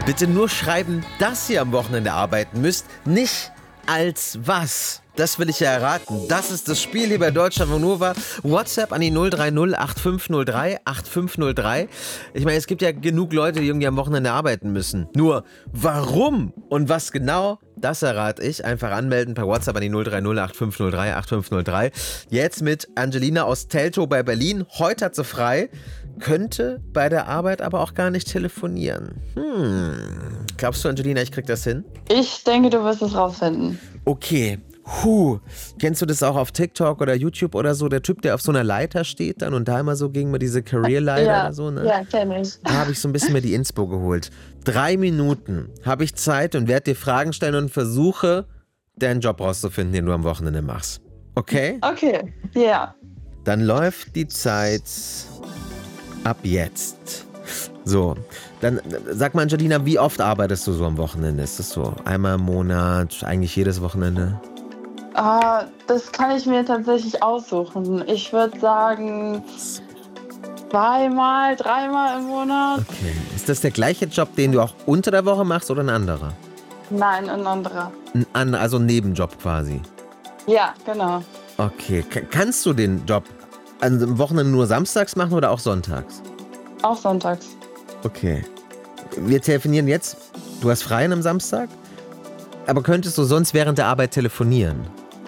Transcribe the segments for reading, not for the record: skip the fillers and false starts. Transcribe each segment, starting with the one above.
Bitte nur schreiben, dass ihr am Wochenende arbeiten müsst, nicht als was. Das will ich ja erraten. Das ist das Spiel hier bei Deutschland Nova. WhatsApp an die 030 8503 8503. Ich meine, es gibt ja genug Leute, die irgendwie am Wochenende arbeiten müssen. Nur, warum und was genau, das errate ich. Einfach anmelden per WhatsApp an die 030 8503 8503. Jetzt mit Angelina aus Teltow bei Berlin. Heute hat sie frei. Könnte bei der Arbeit aber auch gar nicht telefonieren. Glaubst du, Angelina, ich krieg das hin? Ich denke, du wirst es rausfinden. Okay. Kennst du das auch auf TikTok oder YouTube oder so? Der Typ, der auf so einer Leiter steht dann und da immer so gegen mir diese Career-Leiter oder so, ne? Ja, kenn ich. Da habe ich so ein bisschen mir die Inspo geholt. 3 Minuten habe ich Zeit und werde dir Fragen stellen und versuche, deinen Job rauszufinden, den du am Wochenende machst. Okay? Okay, ja. Dann läuft die Zeit ab jetzt. So, dann sag mal, Angelina, wie oft arbeitest du so am Wochenende? Ist das so einmal im Monat, eigentlich jedes Wochenende? Das kann ich mir tatsächlich aussuchen. Ich würde sagen 2-mal, 3-mal im Monat. Okay. Ist das der gleiche Job, den du auch unter der Woche machst oder ein anderer? Nein, ein anderer. Also ein Nebenjob quasi? Ja, genau. Okay. Kannst du den Job am Wochenende nur samstags machen oder auch sonntags? Auch sonntags. Okay. Wir telefonieren jetzt. Du hast frei am Samstag? Aber könntest du sonst während der Arbeit telefonieren?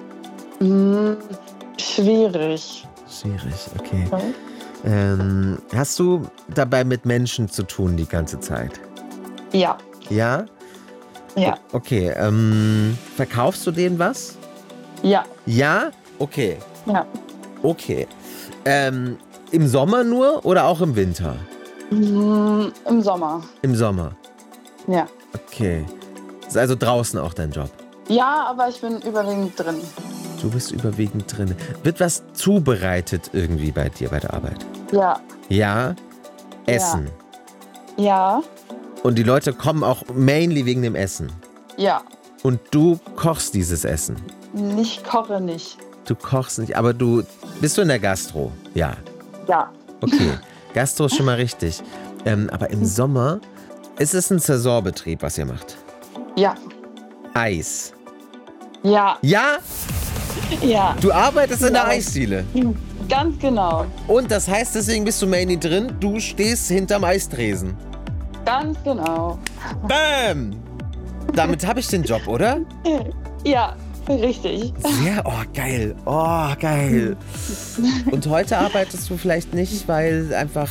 Schwierig. Schwierig, okay. Hast du dabei mit Menschen zu tun die ganze Zeit? Ja. Ja? Ja. Okay, verkaufst du denen was? Ja. Ja? Okay. Ja. Okay. Im Sommer nur oder auch im Winter? Im Sommer. Im Sommer? Ja. Okay. Ist also draußen auch dein Job? Ja, aber ich bin überwiegend drin. Du bist überwiegend drin. Wird was zubereitet irgendwie bei dir bei der Arbeit? Ja. Ja? Essen? Ja. Und die Leute kommen auch mainly wegen dem Essen? Ja. Und du kochst dieses Essen? Ich koche nicht. Du kochst nicht, aber bist du in der Gastro? Ja. Ja. Okay, Gastro ist schon mal richtig. Aber im Sommer ist es ein Saisonbetrieb, was ihr macht? Ja. Eis? Ja. Ja? Ja. Du arbeitest in der Ja. Eisdiele? Ganz genau. Und das heißt, deswegen bist du mainly drin, du stehst hinterm Eistresen? Ganz genau. Bam! Damit habe ich den Job, oder? Ja, richtig. Geil. Oh, geil. Und heute arbeitest du vielleicht nicht, weil einfach,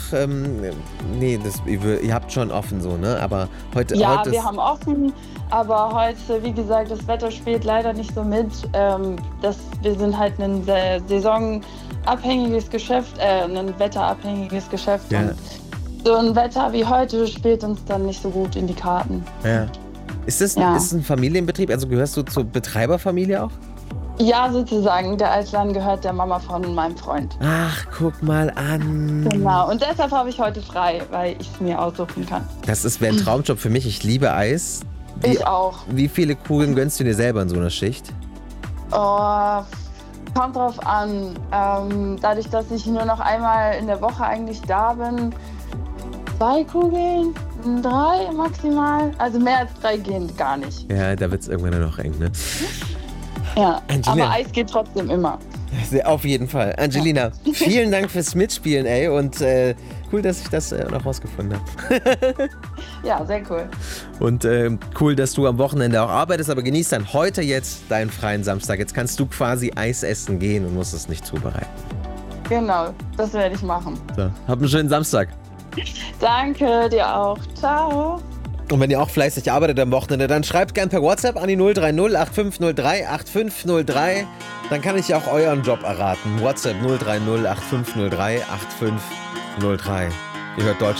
ihr habt schon offen so, ne? Aber heute Wir haben offen, aber heute, wie gesagt, das Wetter spielt leider nicht so mit. Wir sind halt ein saisonabhängiges Geschäft, ein wetterabhängiges Geschäft. Ja. Und so ein Wetter wie heute spielt uns dann nicht so gut in die Karten. Ja. Ist es ein Familienbetrieb? Also gehörst du zur Betreiberfamilie auch? Ja, sozusagen. Der Eisladen gehört der Mama von meinem Freund. Ach, guck mal an. Genau. Und deshalb habe ich heute frei, weil ich es mir aussuchen kann. Das wäre ein Traumjob für mich. Ich liebe Eis. Ich auch. Wie viele Kugeln gönnst du dir selber in so einer Schicht? Oh, kommt drauf an. Dadurch, dass ich nur noch einmal in der Woche eigentlich da bin, 2 Kugeln, 3 maximal. Also mehr als 3 gehen gar nicht. Ja, da wird es irgendwann noch eng, ne? Ja, Angelina. aber Eis geht trotzdem immer. Auf jeden Fall. Angelina, vielen Dank fürs Mitspielen, ey. Und cool, dass ich das noch rausgefunden habe. Ja, sehr cool. Und cool, dass du am Wochenende auch arbeitest, aber genieß dann heute jetzt deinen freien Samstag. Jetzt kannst du quasi Eis essen gehen und musst es nicht zubereiten. Genau, das werde ich machen. So, hab einen schönen Samstag. Danke, dir auch. Ciao. Und wenn ihr auch fleißig arbeitet am Wochenende, dann schreibt gern per WhatsApp an die 030 8503 8503. Dann kann ich ja auch euren Job erraten. WhatsApp 030 8503 8503. Ihr hört Deutschland.